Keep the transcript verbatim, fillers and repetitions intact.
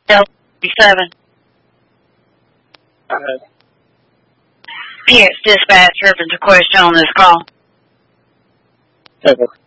L seven. Uh, Yes, dispatch, reference a question on this call. okay.